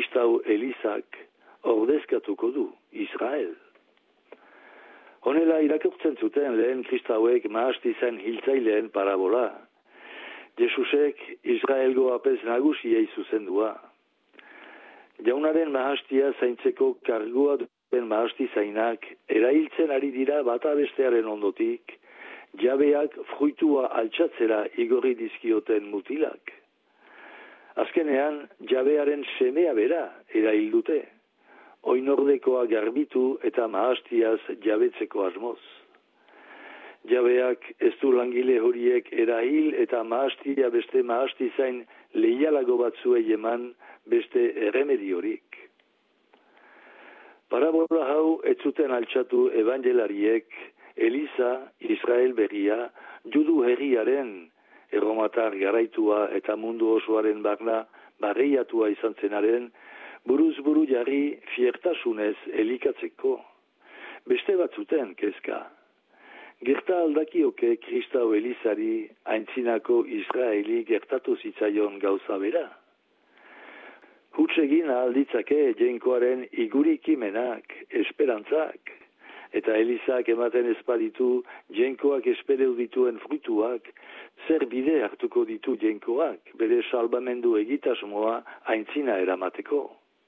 kristau elizak ordezkatuko du Israel. Honela irakurtzen zuten lehen kristauek mahastizen hiltzaileen parabola. Jesusek Israelgo apez nagusiei zuzendua. Jaunaren mahastia zaintzeko kargua duten mahastizainak erailtzen ari dira bata bestearen ondotik, jabeak fruitua altxatzera igorri dizkioten mutilak. Azkenean, jabearen semea bera erail dute, oinordekoa garbitu eta mahastiaz jabetzeko asmoz. Jabeak ez du langile horiek erahil eta mahastia beste mahastizain leialago batzuei eman beste erremediorik. Parabola hau ez zuten altxatu evangelariek, Eliza, Israel berria, judu herriaren, erromatar garaitua eta mundu osoaren barna barreiatua izan zenaren, buruz buru jarri fiertasunez elikatzeko. Beste batzuten kezka. Gerta aldakioke kristau elizari aintzinako Israeli gertatu zitzaion gauza bera. Hutsegin alditzake jenkoaren igurikimenak, esperantzak, eta elizak ematen ezpaditu jenkoak espereu dituen fruituak, zer bide hartuko ditu jenkoak, bere salbamendu egitasmoa aintzina eramateko.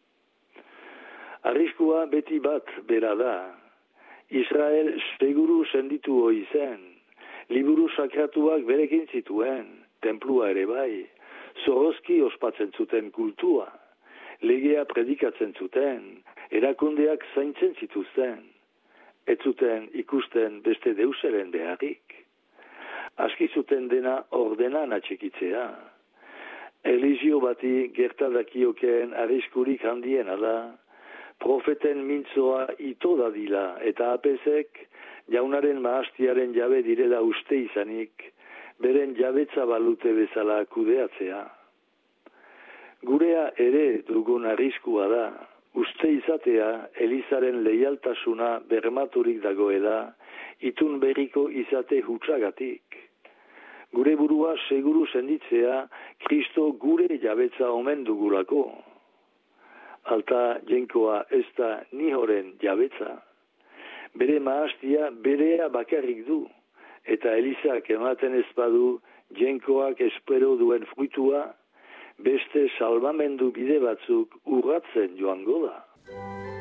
Arriskua beti bat bera da. Israel seguru senditu hoi zen, liburu sakratuak berekin zituen, tenplua ere bai, zorozki ospatzen zuten kultua, legea predikatzen zuten, erakundeak zaintzen zituzten, ez zuten ikusten beste deuseren beharrik. Aski zuten dena ordenan atxikitzea. Erlijio bati gertadakiokeen arriskurik handiena da, profeten mintzoa ito dadila eta apezek jaunaren mahastiaren jabe direla uste izanik, beren jabetza balute bezala kudeatzea. Gurea ere dugun arriskua da, uste izatea Elizaren leialtasuna bermaturik dagoela, itun berriko izate hutsagatik. Gure burua seguru senditzea, Kristo gure jabetza omen dugulako. Alta jenkoa ez da nihoren jabetza. Bere mahastia berea bakarrik du, eta Elizak ematen ezpadu jenkoak espero duen fruitua, beste salbamendu bide batzuk urratzen joango da.